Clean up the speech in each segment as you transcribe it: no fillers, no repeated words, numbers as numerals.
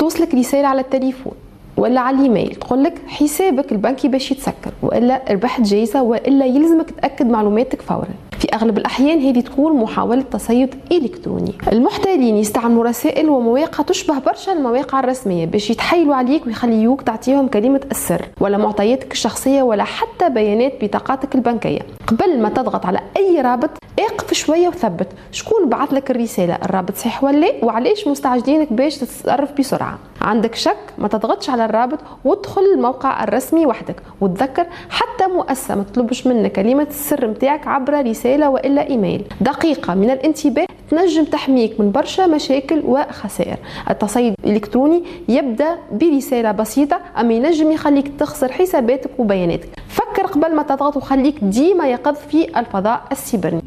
توصلك رسالة على التليفون ولا على الايميل تقولك حسابك البنكي باش يتسكر، والا ربحت جايزة، والا يلزمك تأكد معلوماتك فورا. في اغلب الاحيان هذه تكون محاولة تصيد الكتروني. المحتالين يستعملوا رسائل ومواقع تشبه برشا المواقع الرسمية باش يتحايلوا عليك ويخليوك تعطيهم كلمة السر ولا معطياتك الشخصية ولا حتى بيانات بطاقاتك البنكية. قبل ما تضغط على اي رابط اقف شوية وثبت شكون بعث لك الرسالة، الرابط صحيح ولا، وعليش مستعجلينك باش تتصرف بسرعة. عندك شك ما تضغطش على الرابط وادخل الموقع الرسمي وحدك. وتذكر حتى مؤسسة ما تطلبش منك كلمة السر متاعك عبر رسالة والا ايميل. دقيقة من الانتباه تنجم تحميك من برشا مشاكل وخسائر. التصيد الالكتروني يبدا برسالة بسيطة اما ينجم يخليك تخسر حساباتك وبياناتك. فكر قبل ما تضغط وخليك ديما يقظ في الفضاء السيبرني.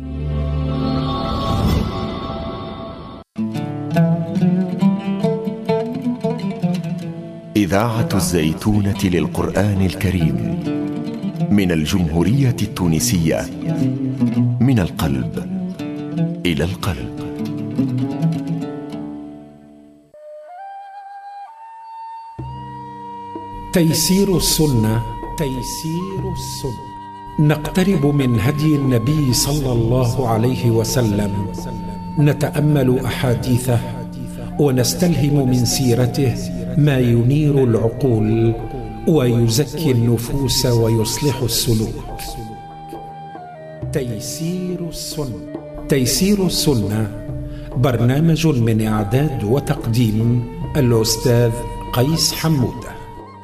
إذاعة الزيتونة للقرآن الكريم من الجمهورية التونسية، من القلب إلى القلب. تيسير السنة. تيسير السنة. نقترب من هدي النبي صلى الله عليه وسلم، نتأمل أحاديثه ونستلهم من سيرته ما ينير العقول ويزكي النفوس ويصلح السلوك. تيسير السنة. تيسير السنة برنامج من إعداد وتقديم الأستاذ قيس حمودة.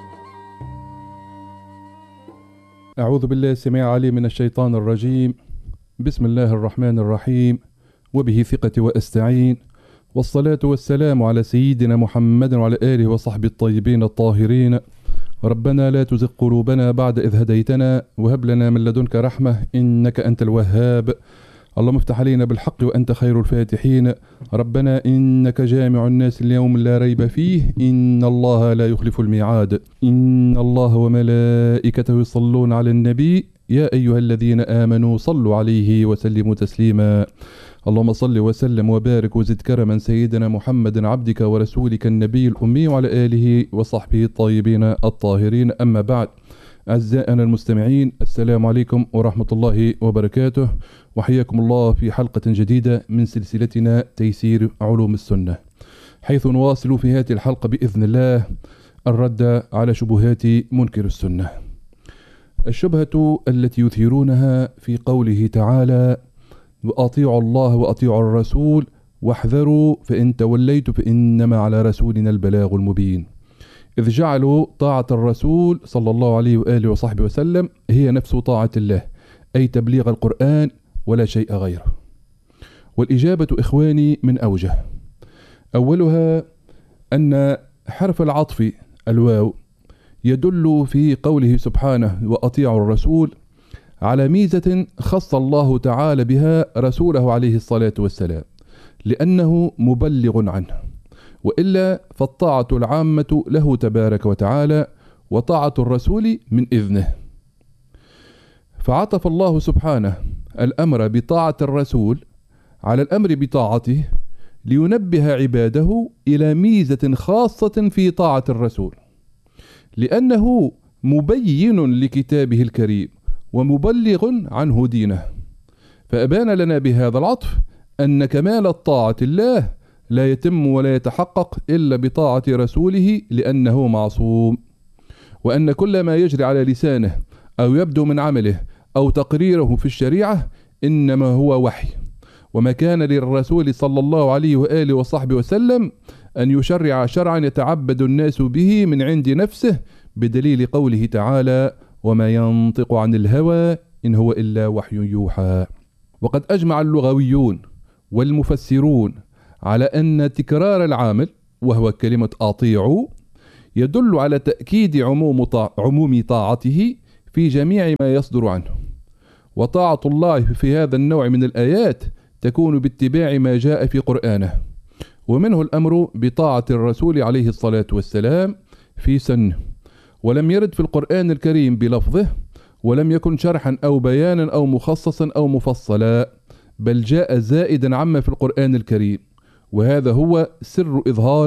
أعوذ بالله السميع العليم من الشيطان الرجيم. بسم الله الرحمن الرحيم، وبه ثقتي وأستعين، والصلاة والسلام على سيدنا محمد وعلى آله وصحبه الطيبين الطاهرين. ربنا لا تزغ قلوبنا بعد إذ هديتنا وهب لنا من لدنك رحمة إنك أنت الوهاب. اللهم افتح علينا بالحق وأنت خير الفاتحين. ربنا إنك جامع الناس اليوم لا ريب فيه إن الله لا يخلف الميعاد. إن الله وملائكته يصلون على النبي يا أيها الذين آمنوا صلوا عليه وسلموا تسليما. اللهم صل وسلم وبارك وزد كرما سيدنا محمد عبدك ورسولك النبي الأمي وعلى آله وصحبه الطيبين الطاهرين. أما بعد، أعزائنا المستمعين، السلام عليكم ورحمة الله وبركاته، وحياكم الله في حلقة جديدة من سلسلتنا تيسير علوم السنة، حيث نواصل في هذه الحلقة بإذن الله الرد على شبهات منكر السنة. الشبهة التي يثيرونها في قوله تعالى: وأطيعوا الله وأطيعوا الرسول واحذروا فإن توليتوا فإنما على رسولنا البلاغ المبين، إذ جعلوا طاعة الرسول صلى الله عليه وآله وصحبه وسلم هي نفس طاعة الله، أي تبليغ القرآن ولا شيء غيره. والإجابة إخواني من أوجه. أولها أن حرف العطف الواو يدل في قوله سبحانه وأطيعوا الرسول على ميزة خص الله تعالى بها رسوله عليه الصلاة والسلام، لأنه مبلغ عنه، وإلا فالطاعة العامة له تبارك وتعالى، وطاعة الرسول من إذنه. فعطف الله سبحانه الأمر بطاعة الرسول على الأمر بطاعته لينبه عباده إلى ميزة خاصة في طاعة الرسول، لأنه مبين لكتابه الكريم ومبلغ عنه دينه. فأبان لنا بهذا العطف أن كمال الطاعة الله لا يتم ولا يتحقق إلا بطاعة رسوله لأنه معصوم، وأن كل ما يجري على لسانه أو يبدو من عمله أو تقريره في الشريعة إنما هو وحي، وما كان للرسول صلى الله عليه وآله وصحبه وسلم أن يشرع شرعا يتعبد الناس به من عند نفسه، بدليل قوله تعالى: وما ينطق عن الهوى إن هو إلا وحي يوحى. وقد أجمع اللغويون والمفسرون على أن تكرار العامل وهو كلمة أطيعوا يدل على تأكيد عموم طاعته في جميع ما يصدر عنه. وطاعة الله في هذا النوع من الآيات تكون باتباع ما جاء في قرآنه، ومنه الأمر بطاعة الرسول عليه الصلاة والسلام في سنه، ولم يرد في القرآن الكريم بلفظه، ولم يكن شرحا أو بيانا أو مخصصا أو مفصلا، بل جاء زائدا عما في القرآن الكريم، وهذا هو سر إظهار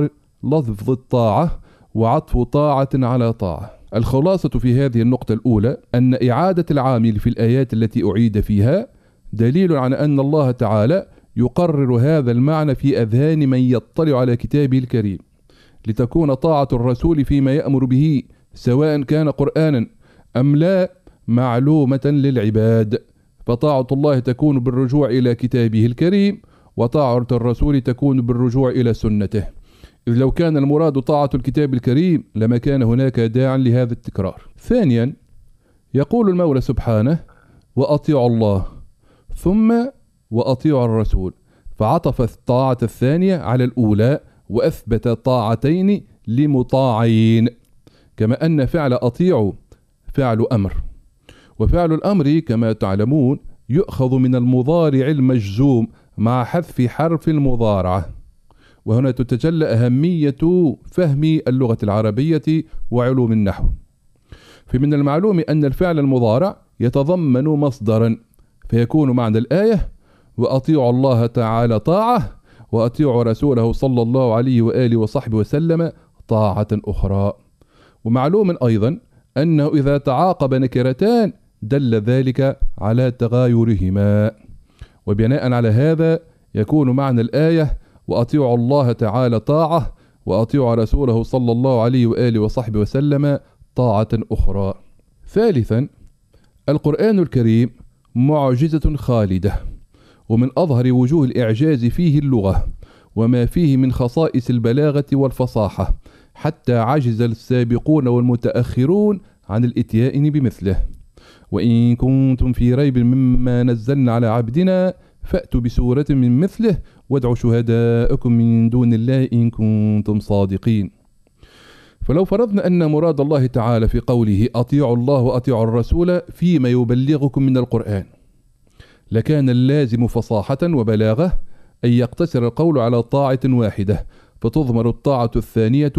لفظ الطاعة وعطف طاعة على طاعة. الخلاصة في هذه النقطة الأولى أن إعادة العامل في الآيات التي أعيد فيها دليل على أن الله تعالى يقرر هذا المعنى في أذهان من يطلع على كتابه الكريم، لتكون طاعة الرسول فيما يأمر به سواء كان قرآنا أم لا معلومة للعباد. فطاعة الله تكون بالرجوع إلى كتابه الكريم، وطاعة الرسول تكون بالرجوع إلى سنته. إذ لو كان المراد طاعة الكتاب الكريم لما كان هناك داع لهذا التكرار. ثانيا يقول المولى سبحانه وأطيعوا الله ثم وأطيعوا الرسول، فعطف الطاعة الثانية على الأولى وأثبت طاعتين لمطاعين، كما أن فعل أطيعوا فعل أمر، وفعل الأمر كما تعلمون يؤخذ من المضارع المجزوم مع حذف حرف المضارعة. وهنا تتجلى أهمية فهم اللغة العربية وعلوم النحو. فمن المعلوم أن الفعل المضارع يتضمن مصدرا، فيكون معنى الآية وأطيعوا الله تعالى طاعة وأطيعوا رسوله صلى الله عليه وآله وصحبه وسلم طاعة أخرى. ومعلوم أيضا أنه إذا تعاقب نكرتان دل ذلك على تغايرهما، وبناء على هذا يكون معنى الآية وأطيعوا الله تعالى طاعة وأطيعوا رسوله صلى الله عليه وآله وصحبه وسلم طاعة أخرى. ثالثا القرآن الكريم معجزة خالدة، ومن أظهر وجوه الإعجاز فيه اللغة وما فيه من خصائص البلاغة والفصاحة، حتى عجز السابقون والمتأخرون عن الإتيان بمثله. وإن كنتم في ريب مما نزلنا على عبدنا فأتوا بسورة من مثله وادعوا شهداءكم من دون الله إن كنتم صادقين. فلو فرضنا أن مراد الله تعالى في قوله أطيعوا الله وأطيعوا الرسول فيما يبلغكم من القرآن، لكان اللازم فصاحة وبلاغة أن يقتصر القول على طاعة واحدة، فتضمر الطاعة الثانية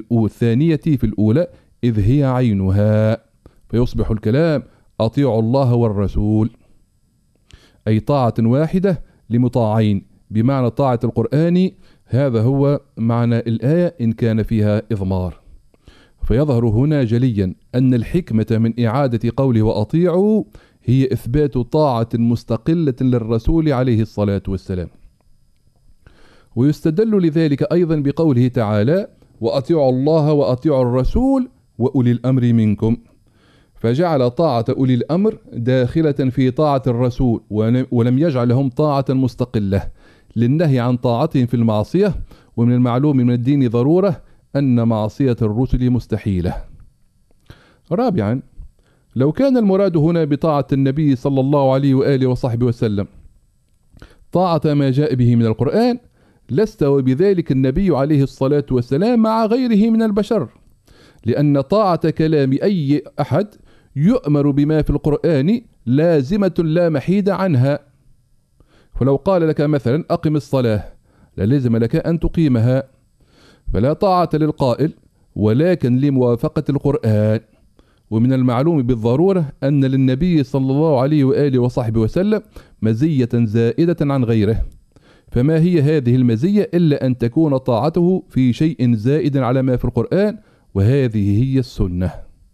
في الأولى إذ هي عينها، فيصبح الكلام أطيعوا الله والرسول، أي طاعة واحدة لمطاعين، بمعنى طاعة القرآن. هذا هو معنى الآية إن كان فيها إضمار. فيظهر هنا جليا أن الحكمة من إعادة قوله وأطيعوا هي إثبات طاعة مستقلة للرسول عليه الصلاة والسلام. ويستدل لذلك أيضا بقوله تعالى وأطيعوا الله وأطيعوا الرسول وأولي الأمر منكم، فجعل طاعة أولي الأمر داخلة في طاعة الرسول، ولم يجعلهم طاعة مستقلة للنهي عن طاعتهم في المعصية. ومن المعلوم من الدين ضرورة أن معصية الرسل مستحيلة. رابعا لو كان المراد هنا بطاعة النبي صلى الله عليه وآله وصحبه وسلم طاعة ما جاء به من القرآن لاستوى بذلك النبي عليه الصلاة والسلام مع غيره من البشر، لأن طاعة كلام أي أحد يؤمر بما في القرآن لازمة لا محيد عنها. فلو قال لك مثلا أقم الصلاة للزم لك أن تقيمها، فلا طاعة للقائل ولكن لموافقة القرآن. ومن المعلوم بالضرورة أن للنبي صلى الله عليه وآله وصحبه وسلم مزية زائدة عن غيره، فما هي هذه المزية إلا أن تكون طاعته في شيء زائد على ما في القرآن، وهذه هي السنة.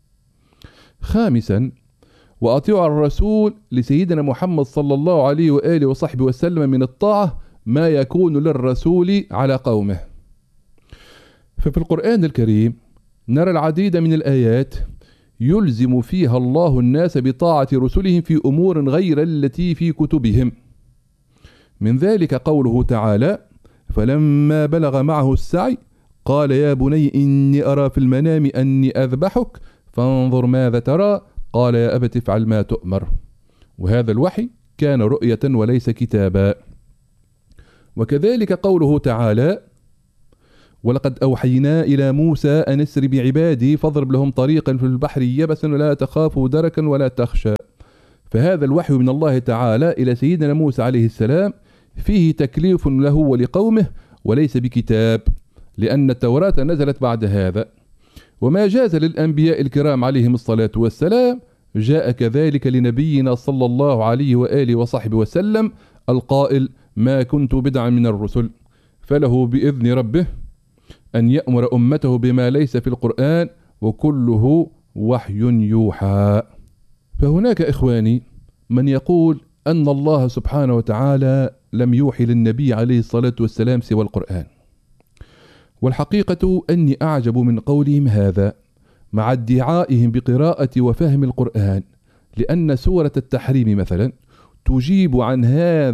خامسا وأطيعوا الرسول لسيدنا محمد صلى الله عليه وآله وصحبه وسلم من الطاعة ما يكون للرسول على قومه. ففي القرآن الكريم نرى العديد من الآيات يلزم فيها الله الناس بطاعة رسلهم في أمور غير التي في كتبهم. من ذلك قوله تعالى فلما بلغ معه السعي قال يا بني إني أرى في المنام أني أذبحك فانظر ماذا ترى قال يا أبت افعل ما تؤمر. وهذا الوحي كان رؤية وليس كتابا. وكذلك قوله تعالى ولقد أوحينا إلى موسى أن اسر بعبادي فاضرب لهم طريقا في البحر يبسا ولا تخافوا دركا ولا تخشى. فهذا الوحي من الله تعالى إلى سيدنا موسى عليه السلام فيه تكليف له ولقومه وليس بكتاب، لأن التوراة نزلت بعد هذا. وما جاز للأنبياء الكرام عليهم الصلاة والسلام جاء كذلك لنبينا صلى الله عليه وآله وصحبه وسلم القائل ما كنت بدعا من الرسل، فله بإذن ربه أن يأمر أمته بما ليس في القرآن، وكله وحي يوحى. فهناك إخواني من يقول أن الله سبحانه وتعالى لم يوحي للنبي عليه الصلاة والسلام سوى القرآن، والحقيقة أني أعجب من قولهم هذا مع ادعائهم بقراءة وفهم القرآن، لأن سورة التحريم مثلا تجيب عن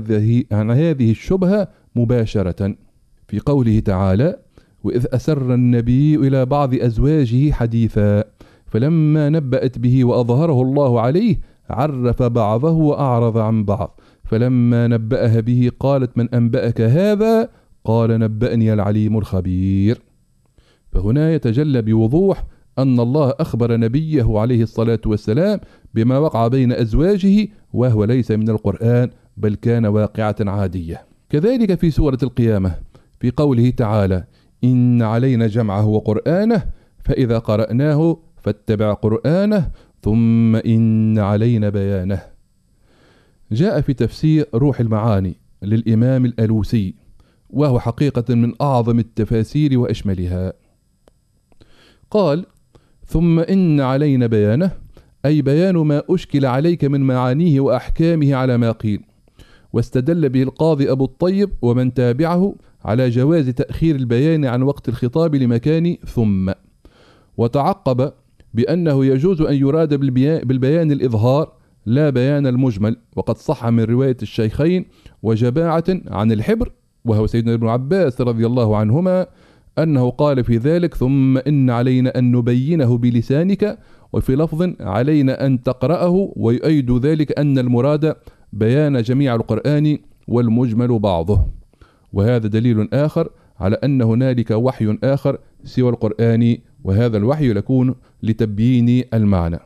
هذه الشبهة مباشرة في قوله تعالى: وإذ أسر النبي إلى بعض أزواجه حديثا فلما نبأت به وأظهره الله عليه عرف بعضه وأعرض عن بعض فلما نبأها به قالت من أنبأك هذا؟ قال نبأني العليم الخبير. فهنا يتجلى بوضوح أن الله أخبر نبيه عليه الصلاة والسلام بما وقع بين أزواجه، وهو ليس من القرآن بل كان واقعة عادية. كذلك في سورة القيامة في قوله تعالى: إن علينا جمعه وقرآنه فإذا قرأناه فاتبع قرآنه ثم إن علينا بيانه. جاء في تفسير روح المعاني للإمام الألوسي، وهو حقيقة من أعظم التفاسير وأشملها. قال: ثم إن علينا بيانه، أي بيان ما أشكل عليك من معانيه وأحكامه على ما قيل. واستدل به القاضي أبو الطيب ومن تابعه على جواز تأخير البيان عن وقت الخطاب لمكان ثم، وتعقب بأنه يجوز أن يراد بالبيان الإظهار لا بيان المجمل، وقد صح من رواية الشيخين وجماعة عن الحبر وهو سيدنا ابن عباس رضي الله عنهما أنه قال في ذلك: ثم إن علينا أن نبينه بلسانك، وفي لفظ علينا أن تقرأه، ويؤيد ذلك أن المراد بيان جميع القرآن والمجمل بعضه. وهذا دليل آخر على أن هنالك وحي آخر سوى القرآن، وهذا الوحي يكون لتبيين المعنى.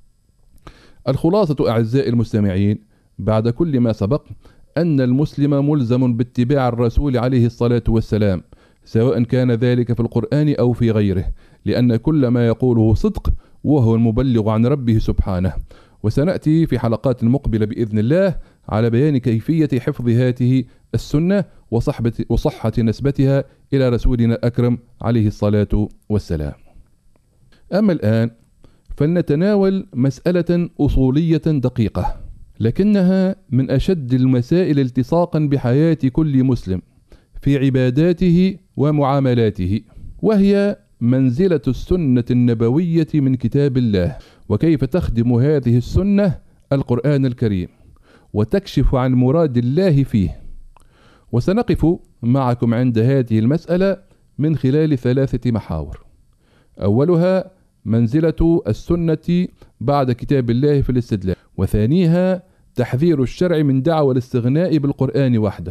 الخلاصة أعزائي المستمعين بعد كل ما سبق أن المسلم ملزم باتباع الرسول عليه الصلاة والسلام، سواء كان ذلك في القرآن أو في غيره، لأن كل ما يقوله صدق، وهو المبلغ عن ربه سبحانه. وسنأتي في حلقات مقبلة بإذن الله على بيان كيفية حفظ هذه السنة وصحة نسبتها إلى رسولنا الأكرم عليه الصلاة والسلام. أما الآن فلنتناول مسألة أصولية دقيقة، لكنها من أشد المسائل التصاقا بحياة كل مسلم في عباداته ومعاملاته، وهي منزلة السنة النبوية من كتاب الله، وكيف تخدم هذه السنة القرآن الكريم وتكشف عن مراد الله فيه. وسنقف معكم عند هذه المسألة من خلال 3 محاور. أولها منزلة السنة بعد كتاب الله في الاستدلال، وثانيها تحذير الشرع من دعوى الاستغناء بالقرآن وحده،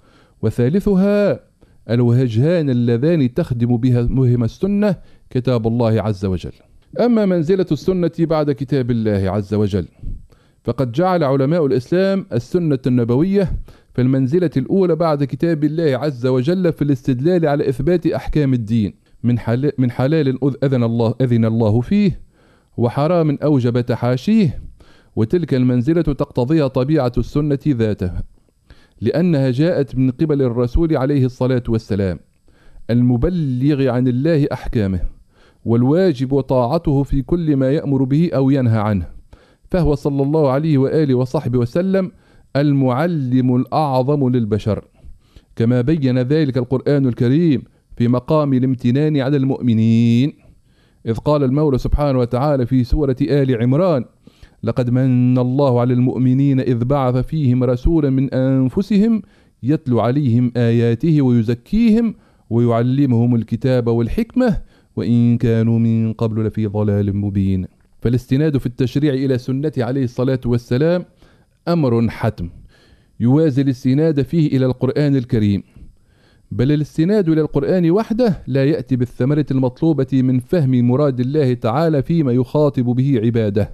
وثالثها الوجهان اللذان تخدم بها مهم السنة كتاب الله عز وجل. أما منزلة السنة بعد كتاب الله عز وجل، فقد جعل علماء الإسلام السنة النبوية في المنزلة الأولى بعد كتاب الله عز وجل في الاستدلال على إثبات أحكام الدين من حلال أذن الله فيه، وحرام أوجب تحاشيه. وتلك المنزلة تقتضيها طبيعة السنة ذاتها، لأنها جاءت من قبل الرسول عليه الصلاة والسلام المبلغ عن الله أحكامه، والواجب طاعته في كل ما يأمر به أو ينهى عنه، فهو صلى الله عليه وآله وصحبه وسلم المعلم الأعظم للبشر، كما بين ذلك القرآن الكريم في مقام الامتنان على المؤمنين، إذ قال المولى سبحانه وتعالى في سورة آل عمران: لقد من الله على المؤمنين إذ بعث فيهم رسولا من أنفسهم يتلو عليهم آياته ويزكيهم ويعلمهم الكتاب والحكمة وإن كانوا من قبل لفي ضلال مبين. فالاستناد في التشريع إلى سنة عليه الصلاة والسلام أمر حتم يوازي الاستناد فيه إلى القرآن الكريم، بل الاستناد إلى القرآن وحده لا يأتي بالثمرة المطلوبة من فهم مراد الله تعالى فيما يخاطب به عباده،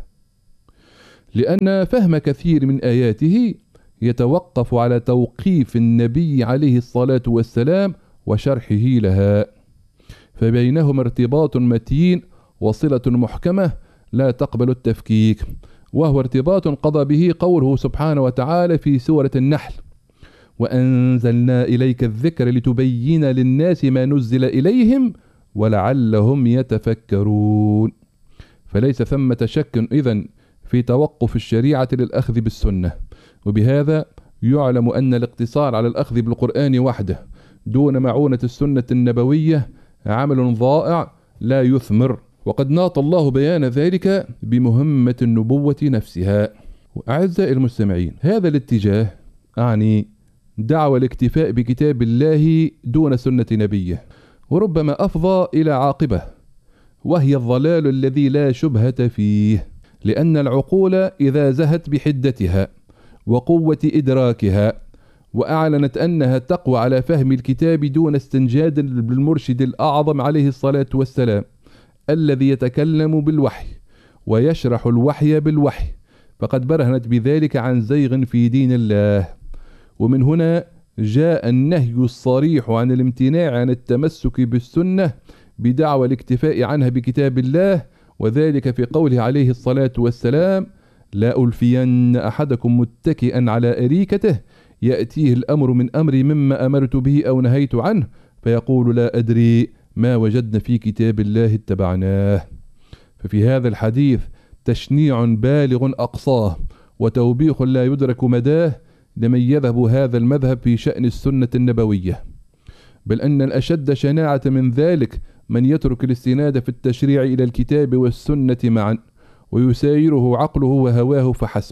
لأن فهم كثير من آياته يتوقف على توقيف النبي عليه الصلاة والسلام وشرحه لها، فبينهما ارتباط متين وصلة محكمة لا تقبل التفكيك، وهو ارتباط قضى به قوله سبحانه وتعالى في سورة النحل: وأنزلنا إليك الذكر لتبين للناس ما نزل إليهم ولعلهم يتفكرون. فليس ثمة شك إذن في توقف الشريعة للأخذ بالسنة، وبهذا يعلم أن الاقتصار على الأخذ بالقرآن وحده دون معونة السنة النبوية عمل ضائع لا يثمر، وقد ناط الله بيان ذلك بمهمة النبوة نفسها. أعزائي المستمعين، هذا الاتجاه أعني دعوى الاكتفاء بكتاب الله دون سنة نبيه، وربما أفضى إلى عاقبة، وهي الضلال الذي لا شبهة فيه، لأن العقول إذا زهت بحدتها وقوة إدراكها وأعلنت أنها تقوى على فهم الكتاب دون استنجاد بالمرشد الأعظم عليه الصلاة والسلام الذي يتكلم بالوحي ويشرح الوحي بالوحي، فقد برهنت بذلك عن زيغ في دين الله. ومن هنا جاء النهي الصريح عن الامتناع عن التمسك بالسنة بدعوى الاكتفاء عنها بكتاب الله، وذلك في قوله عليه الصلاة والسلام: لا ألفين أحدكم متكئا على أريكته يأتيه الأمر من أمري مما أمرت به أو نهيت عنه فيقول لا أدري ما وجدنا في كتاب الله اتبعناه. ففي هذا الحديث تشنيع بالغ أقصاه وتوبيخ لا يدرك مداه لمن يذهب هذا المذهب في شأن السنة النبوية، بل أن الأشد شناعة من ذلك من يترك الاستناد في التشريع إلى الكتاب والسنة معا ويسايره عقله وهواه فحسب.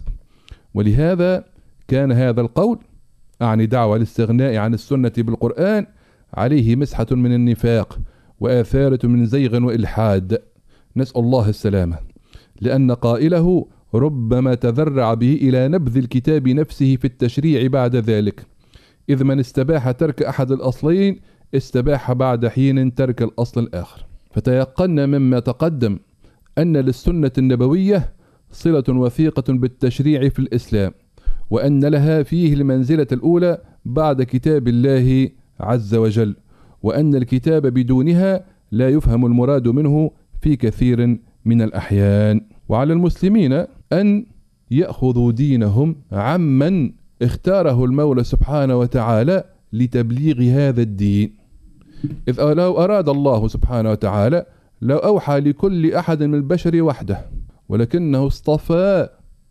ولهذا كان هذا القول أعني دعوة الاستغناء عن السنة بالقرآن عليه مسحة من النفاق وآثارة من زيغ وإلحاد، نسأل الله السلامة، لأن قائله ربما تذرع به إلى نبذ الكتاب نفسه في التشريع بعد ذلك، إذ من استباح ترك أحد الأصلين استباح بعد حين ترك الأصل الآخر. فتيقنا مما تقدم أن للسنة النبوية صلة وثيقة بالتشريع في الإسلام، وأن لها فيه المنزلة الأولى بعد كتاب الله عز وجل، وأن الكتاب بدونها لا يفهم المراد منه في كثير من الأحيان. وعلى المسلمين أن يأخذوا دينهم عمن اختاره المولى سبحانه وتعالى لتبليغ هذا الدين، إذ لو أراد الله سبحانه وتعالى لو أوحى لكل أحد من البشر وحده، ولكنه اصطفى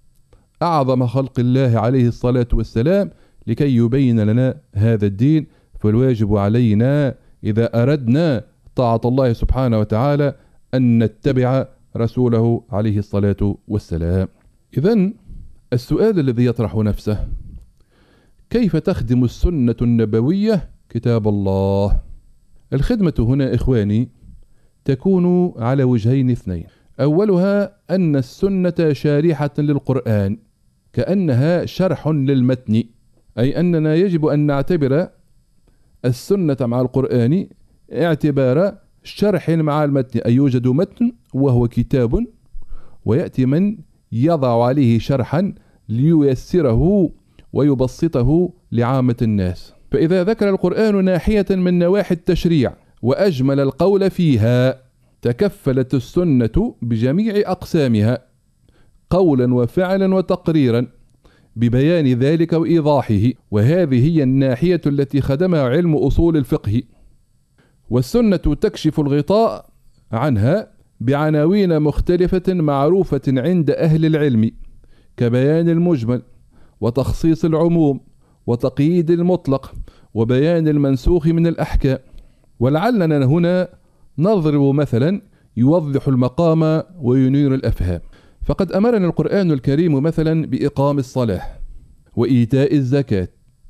أعظم خلق الله عليه الصلاة والسلام لكي يبين لنا هذا الدين. فالواجب علينا إذا أردنا طاعة الله سبحانه وتعالى أن نتبع رسوله عليه الصلاة والسلام. إذن السؤال الذي يطرح نفسه: كيف تخدم السنة النبوية كتاب الله؟ الخدمة هنا إخواني تكون على وجهين اثنين. أولها أن السنة شارحة للقرآن كأنها شرح للمتن، أي أننا يجب أن نعتبر السنة مع القرآن اعتبار شرح مع المتن، أي يوجد متن وهو كتاب ويأتي من يضع عليه شرحا لييسره ويبسطه لعامة الناس. فإذا ذكر القرآن ناحية من نواحي التشريع وأجمل القول فيها، تكفلت السنة بجميع أقسامها قولا وفعلا وتقريرا ببيان ذلك وإيضاحه، وهذه هي الناحية التي خدمها علم أصول الفقه. والسنة تكشف الغطاء عنها بعناوين مختلفة معروفة عند أهل العلم، كبيان المجمل وتخصيص العموم وتقييد المطلق وبيان المنسوخ من الأحكام. ولعلنا هنا نضرب مثلا يوضح المقام وينير الأفهام. فقد أمرنا القرآن الكريم مثلا بإقام الصلاة وإيتاء الزكاة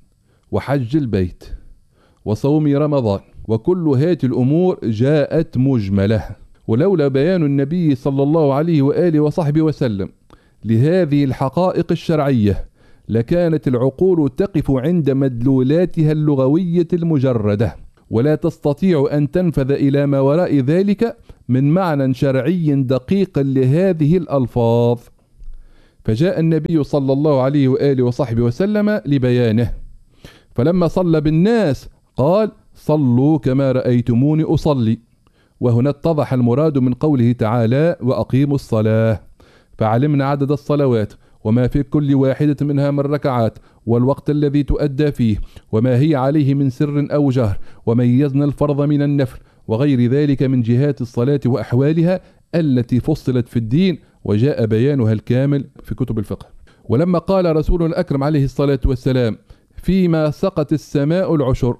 وحج البيت وصوم رمضان، وكل هذه الأمور جاءت مجملة، ولولا بيان النبي صلى الله عليه وآله وصحبه وسلم لهذه الحقائق الشرعية لكانت العقول تقف عند مدلولاتها اللغوية المجردة، ولا تستطيع أن تنفذ إلى ما وراء ذلك من معنى شرعي دقيق لهذه الألفاظ. فجاء النبي صلى الله عليه وآله وصحبه وسلم لبيانه، فلما صلى بالناس قال: صلوا كما رأيتموني أصلي. وهنا اتضح المراد من قوله تعالى: وأقيموا الصلاة، فعلمنا عدد الصلوات وما في كل واحدة منها من ركعات والوقت الذي تؤدى فيه، وما هي عليه من سر أو جهر، وميزنا الفرض من النفل وغير ذلك من جهات الصلاة وأحوالها التي فصلت في الدين وجاء بيانها الكامل في كتب الفقه. ولما قال رسول الأكرم عليه الصلاة والسلام: فيما سقت السماء العشر،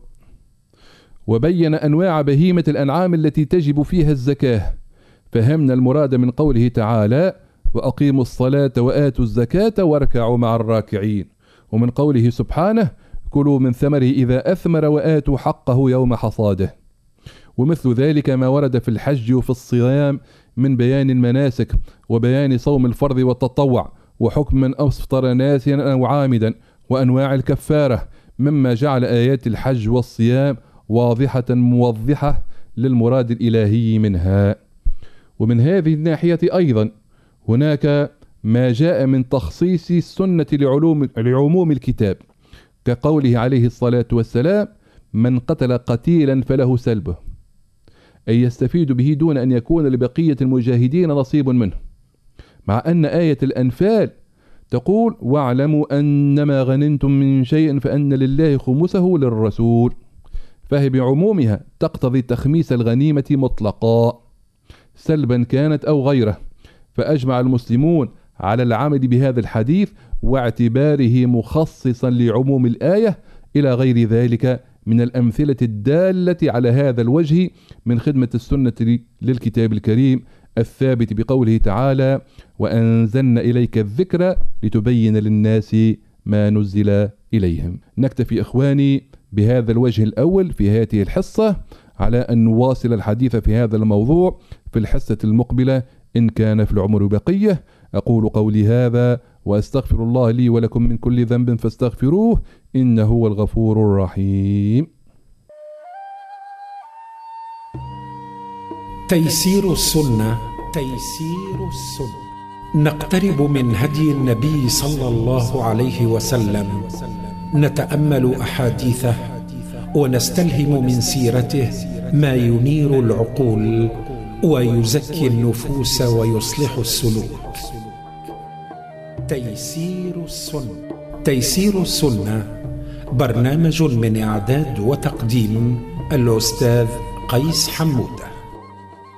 وبين أنواع بهيمة الأنعام التي تجب فيها الزكاة، فهمنا المراد من قوله تعالى: وأقيموا الصلاة وآتوا الزكاة واركعوا مع الراكعين، ومن قوله سبحانه: كلوا من ثمره إذا أثمر وآتوا حقه يوم حصاده. ومثل ذلك ما ورد في الحج وفي الصيام من بيان المناسك وبيان صوم الفرض والتطوع، وحكم من أفطر ناسيا أو عامدا، وأنواع الكفارة، مما جعل آيات الحج والصيام واضحة موضحة للمراد الإلهي منها. ومن هذه الناحية أيضا هناك ما جاء من تخصيص السنة لعموم الكتاب، كقوله عليه الصلاة والسلام: من قتل قتيلا فله سلبه، أي يستفيد به دون أن يكون لبقية المجاهدين نصيب منه، مع أن آية الأنفال تقول: واعلموا أنما غنمتم من شيء فأن لله خمسه للرسول، فهي بعمومها تقتضي تخميس الغنيمة مطلقا سلبا كانت أو غيره. فأجمع المسلمون على العمل بهذا الحديث واعتباره مخصصا لعموم الآية إلى غير ذلك من الأمثلة الدالة على هذا الوجه من خدمة السنة للكتاب الكريم الثابت بقوله تعالى: وأنزلنا إليك الذكر لتبين للناس ما نزل إليهم. نكتفي إخواني بهذا الوجه الأول في هذه الحصة، على أن نواصل الحديث في هذا الموضوع في الحصة المقبلة إن كان في العمر بقية. أقول قولي هذا وأستغفر الله لي ولكم من كل ذنب فاستغفروه إنه هو الغفور الرحيم. تيسير السنة. تيسير السنة. نقترب من هدي النبي صلى الله عليه وسلم، نتأمل أحاديثه ونستلهم من سيرته ما ينير العقول ويزكي النفوس ويصلح السلوك. تيسير السنة. تيسير السنة برنامج من إعداد وتقديم الأستاذ قيس حمودة.